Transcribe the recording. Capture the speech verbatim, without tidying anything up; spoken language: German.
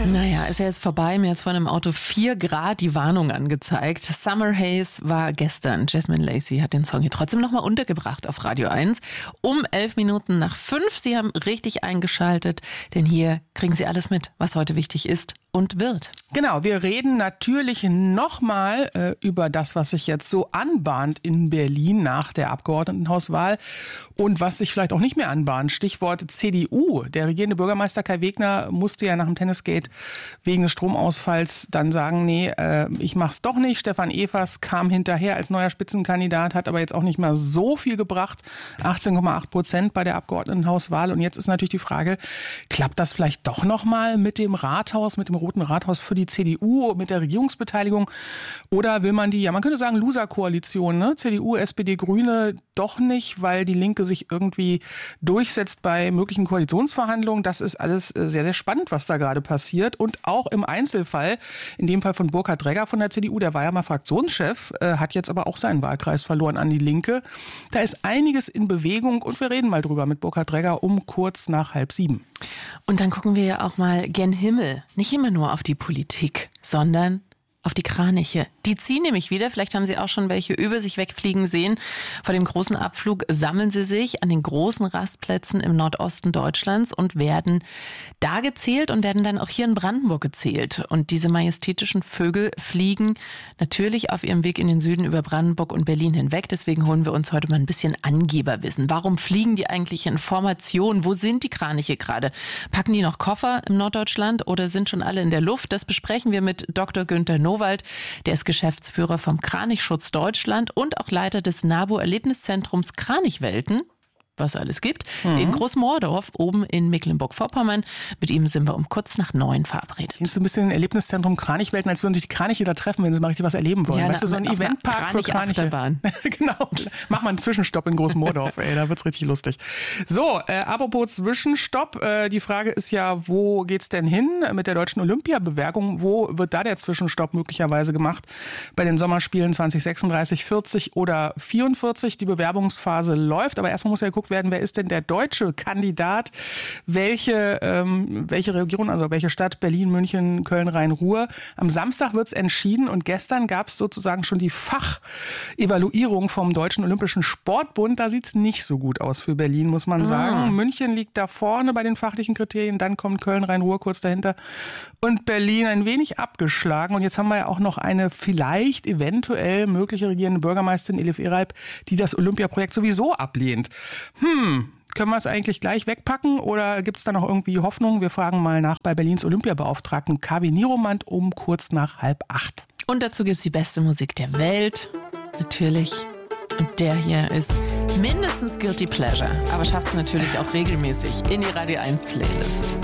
Naja, ist ja jetzt vorbei. Mir ist vorhin im Auto vier Grad die Warnung angezeigt. Summer Haze war gestern. Jasmine Lacey hat den Song hier trotzdem nochmal untergebracht auf Radio eins. Um elf Minuten nach fünf. Sie haben richtig eingeschaltet, denn hier kriegen Sie alles mit, was heute wichtig ist und wird. Genau, wir reden natürlich nochmal äh, über das, was sich jetzt so anbahnt in Berlin nach der Abgeordnetenhauswahl und was sich vielleicht auch nicht mehr anbahnt. Stichwort C D U. Der regierende Bürgermeister Kai Wegner musste ja nach dem Tennisgate wegen des Stromausfalls dann sagen, nee, äh, ich mach's doch nicht. Stefan Evers kam hinterher als neuer Spitzenkandidat, hat aber jetzt auch nicht mehr so viel gebracht. achtzehn Komma acht Prozent bei der Abgeordnetenhauswahl. Und jetzt ist natürlich die Frage, klappt das vielleicht doch nochmal mit dem Rathaus, mit dem Roten Rathaus für die C D U, mit der Regierungsbeteiligung? Oder will man die, ja man könnte sagen Loser-Koalition, ne? C D U, S P D, Grüne doch nicht, weil die Linke sich irgendwie durchsetzt bei möglichen Koalitionsverhandlungen. Das ist alles sehr, sehr spannend, was da gerade passiert. Und auch im Einzelfall, in dem Fall von Burkhard Dregger von der C D U, der war ja mal Fraktionschef, äh, hat jetzt aber auch seinen Wahlkreis verloren an die Linke. Da ist einiges in Bewegung und wir reden mal drüber mit Burkhard Dregger um kurz nach halb sieben. Und dann gucken wir ja auch mal gen Himmel. Nicht immer nur auf die Politik, sondern auf die Kraniche. Die ziehen nämlich wieder, vielleicht haben Sie auch schon welche über sich wegfliegen sehen. Vor dem großen Abflug sammeln sie sich an den großen Rastplätzen im Nordosten Deutschlands und werden da gezählt und werden dann auch hier in Brandenburg gezählt. Und diese majestätischen Vögel fliegen natürlich auf ihrem Weg in den Süden über Brandenburg und Berlin hinweg. Deswegen holen wir uns heute mal ein bisschen Angeberwissen. Warum fliegen die eigentlich in Formation? Wo sind die Kraniche gerade? Packen die noch Koffer im Norddeutschland oder sind schon alle in der Luft? Das besprechen wir mit Doktor Günther Nowald. Der ist Geschäftsführer vom Kranichschutz Deutschland und auch Leiter des NABU-Erlebniszentrums Kranichwelten, was alles gibt, mhm. in Großmoordorf oben in Mecklenburg-Vorpommern. Mit ihm sind wir um kurz nach neun verabredet. Klingt so ein bisschen ein Erlebniszentrum Kranichwelten, als würden sich die Kraniche da treffen, wenn sie mal richtig was erleben wollen. Ja, weißt du, so ein Eventpark für Kraniche. Genau. Mach mal einen Zwischenstopp in Großmoordorf, ey, da wird's richtig lustig. So, äh, apropos Zwischenstopp, äh, die Frage ist ja, wo geht's denn hin mit der deutschen Olympiabewerbung? Wo wird da der Zwischenstopp möglicherweise gemacht? Bei den Sommerspielen zwanzig sechsunddreißig, vierzig oder vierundvierzig. Die Bewerbungsphase läuft, aber erstmal muss ja geguckt werden, wer ist denn der deutsche Kandidat? Welche, ähm, welche Region, also welche Stadt? Berlin, München, Köln, Rhein-Ruhr. Am Samstag wird es entschieden und gestern gab es sozusagen schon die Fachevaluierung vom Deutschen Olympischen Sportbund. Da sieht es nicht so gut aus für Berlin, muss man sagen. Ah. München liegt da vorne bei den fachlichen Kriterien, dann kommt Köln, Rhein-Ruhr kurz dahinter und Berlin ein wenig abgeschlagen. Und jetzt haben wir ja auch noch eine vielleicht eventuell mögliche regierende Bürgermeisterin Elif Eralp, die das Olympiaprojekt sowieso ablehnt. Hm, können wir es eigentlich gleich wegpacken oder gibt es da noch irgendwie Hoffnung? Wir fragen mal nach bei Berlins Olympiabeauftragten Kavi Nieromand um kurz nach halb acht. Und dazu gibt es die beste Musik der Welt, natürlich. Und der hier ist mindestens Guilty Pleasure, aber schafft es natürlich auch regelmäßig in die Radio eins Playlist.